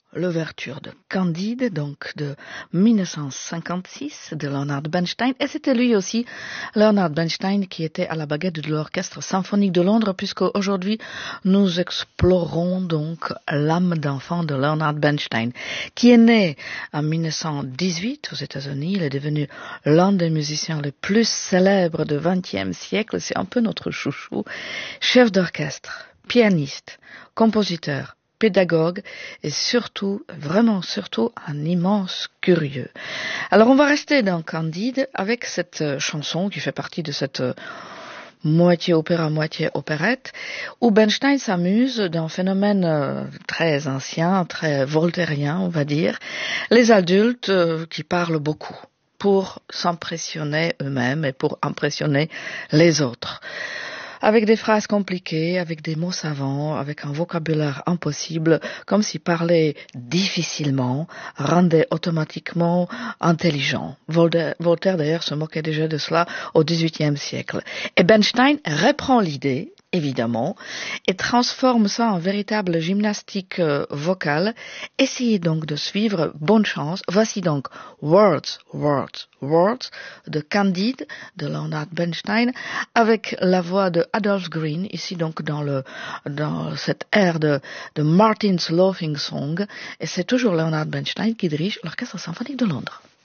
l'ouverture de Candide, donc de 1956, de Leonard Bernstein. Et c'était lui aussi, Leonard Bernstein, qui était à la baguette de l'Orchestre symphonique de Londres, puisque aujourd'hui nous explorons donc l'âme d'enfant de Leonard Bernstein, qui est né en 1918 aux États-Unis. Il est devenu l'un des musiciens les plus célèbres du XXe siècle. C'est un peu notre chouchou. Chef d'orchestre, pianiste, compositeur, pédagogue et surtout, vraiment surtout, un immense curieux. Alors on va rester dans Candide avec cette chanson qui fait partie de cette moitié opéra, moitié opérette, où Bernstein s'amuse d'un phénomène très ancien, très voltairien, on va dire, les adultes qui parlent beaucoup pour s'impressionner eux-mêmes et pour impressionner les autres. Avec des phrases compliquées, avec des mots savants, avec un vocabulaire impossible, comme si parler difficilement rendait automatiquement intelligent. Voltaire d'ailleurs se moquait déjà de cela au XVIIIe siècle. Et Bernstein reprend l'idée, évidemment, et transforme ça en véritable gymnastique vocale. Essayez donc de suivre, bonne chance. Voici donc Words, Words, Words de Candide de Leonard Bernstein avec la voix de Adolph Green, ici donc dans cette ère de Martin's Laughing Song, et c'est toujours Leonard Bernstein qui dirige l'Orchestre symphonique de Londres.